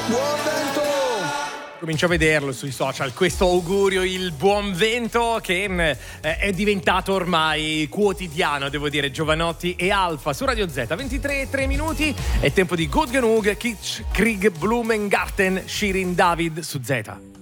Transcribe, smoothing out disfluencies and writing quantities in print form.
Buon vento! Comincio a vederlo sui social, questo augurio, il buon vento, che è diventato ormai quotidiano, devo dire. Giovanotti e Alfa su Radio Z, 23:03 minuti, è tempo di Good Genug, Kitsch, Krieg, Blumengarten, Shirin David su Z.